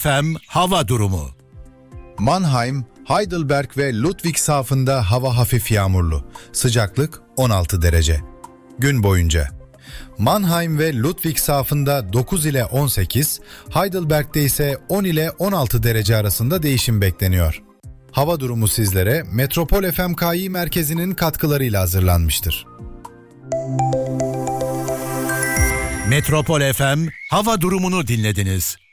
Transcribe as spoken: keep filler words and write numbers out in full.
F M hava durumu. Mannheim, Heidelberg ve Ludwigshafen'da hava hafif yağmurlu. Sıcaklık on altı derece. Gün boyunca Mannheim ve Ludwigshafen'da dokuz ile on sekiz, Heidelberg'de ise on ile on altı derece arasında değişim bekleniyor. Hava durumu sizlere Metropol F M K İ merkezinin katkılarıyla hazırlanmıştır. Metropol F M hava durumunu dinlediniz.